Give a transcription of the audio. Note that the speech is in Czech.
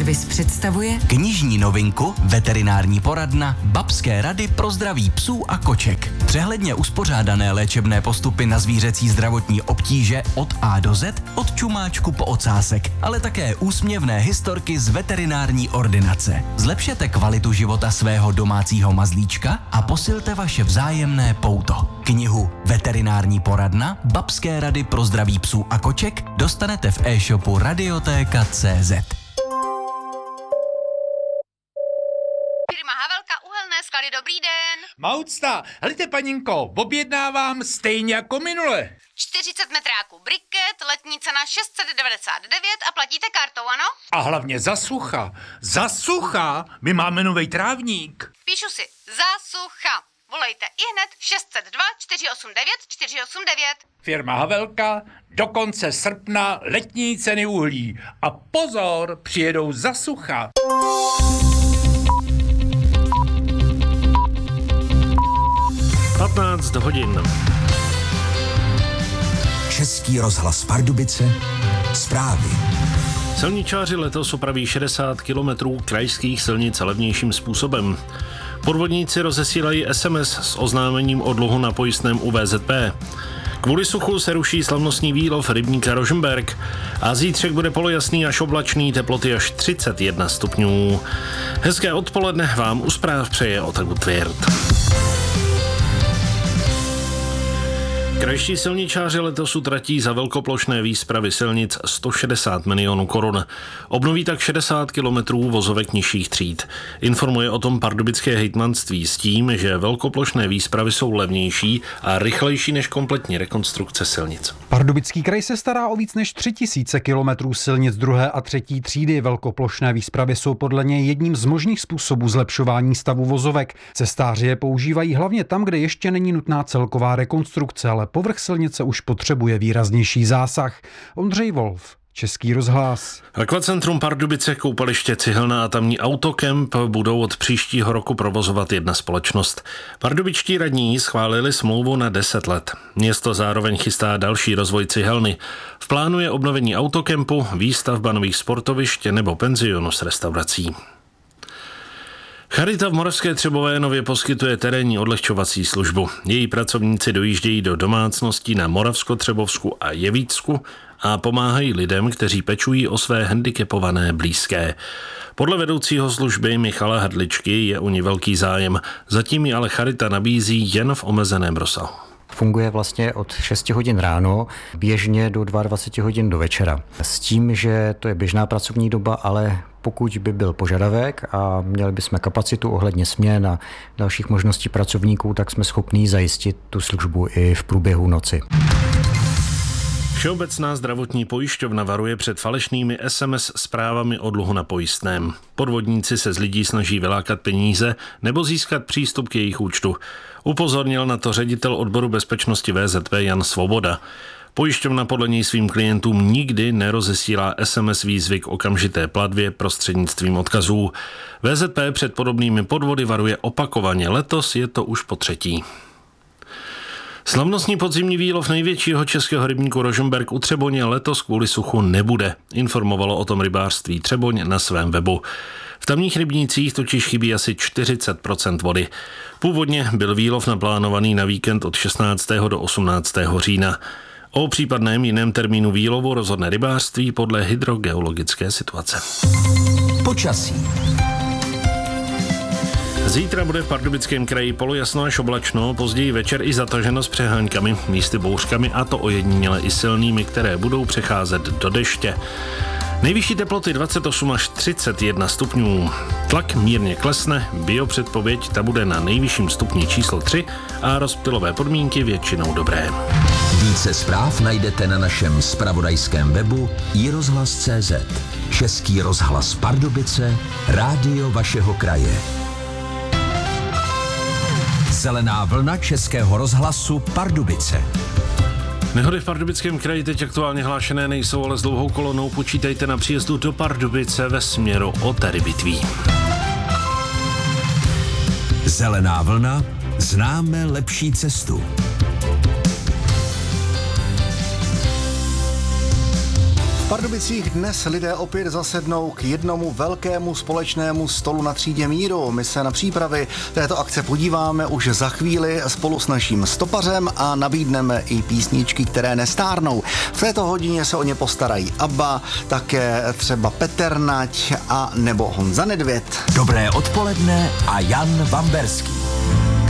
Servis představuje knižní novinku Veterinární poradna Babské rady pro zdraví psů a koček. Přehledně uspořádané léčebné postupy na zvířecí zdravotní obtíže od A do Z, od čumáčku po ocásek, ale také úsměvné historky z veterinární ordinace. Zlepšete kvalitu života svého domácího mazlíčka a posilte vaše vzájemné pouto. Knihu Veterinární poradna Babské rady pro zdraví psů a koček dostanete v e-shopu Radiotéka.cz. Firma Havelka Uhelné sklady, dobrý den. Maucta, helejte paninko, objednávám stejně jako minule. 40 metráků briket, letní cena 699 a platíte kartou, ano? A hlavně za sucha. Za sucha? My máme novej trávník. Píšu si, za sucha. Volejte ihned 602 489 489. Firma Havelka, do konce srpna letní ceny uhlí. A pozor, přijedou za sucha. hodin. Český rozhlas Pardubice, zprávy. Silničáři letos opraví 60 kilometrů krajských silnic levnějším způsobem. Podvodníci rozesílají SMS s oznámením o dluhu na pojistném u VZP. Kvůli suchu se ruší slavnostní výlov rybníka Rožmberk a zítřek bude polojasný až oblačný, teploty až 31 stupňů. Hezké odpoledne vám u zpráv přeje Otaku Tvěrt. Krajští silničáři letos utratí za velkoplošné výspravy silnic 160 milionů korun. Obnoví tak 60 kilometrů vozovek nižších tříd. Informuje o tom pardubické hejtmanství s tím, že velkoplošné výspravy jsou levnější a rychlejší než kompletní rekonstrukce silnic. Pardubický kraj se stará o víc než 3000 kilometrů silnic 2. a 3. třídy. Velkoplošné výspravy jsou podle něj jedním z možných způsobů zlepšování stavu vozovek. Cestáři je používají hlavně tam, kde ještě není nutná celková rekonstrukce, ale povrch silnice už potřebuje výraznější zásah. Ondřej Wolf, Český rozhlas. Akvacentrum Pardubice, koupaliště Cihelna a tamní Autokemp budou od příštího roku provozovat jedna společnost. Pardubičtí radní schválili smlouvu na 10 let. Město zároveň chystá další rozvoj Cihelny. V plánu je obnovení Autokempu, výstavba nových sportovišť nebo penzionu s restaurací. Charita v Moravské Třebové nově poskytuje terénní odlehčovací službu. Její pracovníci dojíždějí do domácností na Moravsko-Třebovsku a Jevícku a pomáhají lidem, kteří pečují o své handicapované blízké. Podle vedoucího služby Michala Hrdličky je u ní velký zájem, zatím ji ale Charita nabízí jen v omezeném rozsahu. Funguje vlastně od 6 hodin ráno, běžně do 22 hodin do večera. S tím, že to je běžná pracovní doba, ale pokud by byl požadavek a měli bychom kapacitu ohledně směn a dalších možností pracovníků, tak jsme schopní zajistit tu službu i v průběhu noci. Všeobecná zdravotní pojišťovna varuje před falešnými SMS zprávami o dluhu na pojistném. Podvodníci se z lidí snaží vylákat peníze nebo získat přístup k jejich účtu. Upozornil na to ředitel odboru bezpečnosti VZP Jan Svoboda. Pojišťovna podle něj svým klientům nikdy nerozesílá SMS výzvy k okamžité platbě prostřednictvím odkazů. VZP před podobnými podvody varuje opakovaně, letos je to už po třetí. Slavnostní podzimní výlov největšího českého rybníku Rožmberk u Třeboně letos kvůli suchu nebude, informovalo o tom rybářství Třeboň na svém webu. V tamních rybnících totiž chybí asi 40% vody. Původně byl výlov naplánovaný na víkend od 16. do 18. října. O případném jiném termínu výlovu rozhodne rybářství podle hydrogeologické situace. Počasí. Zítra bude v Pardubickém kraji polojasno až oblačno, později večer i zataženo s přeháňkami, místy bouřkami a to ojediněle i silnými, které budou přecházet do deště. Nejvyšší teploty 28 až 31 stupňů. Tlak mírně klesne, biopředpověď ta bude na nejvyšším stupni číslo 3 a rozptylové podmínky většinou dobré. Více zpráv najdete na našem zpravodajském webu iRozhlas.cz. Český rozhlas Pardubice, rádio vašeho kraje. Zelená vlna Českého rozhlasu Pardubice. Nehody v Pardubickém kraji teď aktuálně hlášené nejsou, ale s dlouhou kolonou počítejte na příjezdu do Pardubice ve směru od Rybytví. Zelená vlna, známe lepší cestu. Pardubicích dnes lidé opět zasednou k jednomu velkému společnému stolu na třídě míru. My se na přípravy této akce podíváme už za chvíli spolu s naším stopařem a nabídneme i písničky, které nestárnou. V této hodině se o ně postarají Abba, také třeba Petr Nať a nebo Honza Nedvěd. Dobré odpoledne a Jan Vamberský.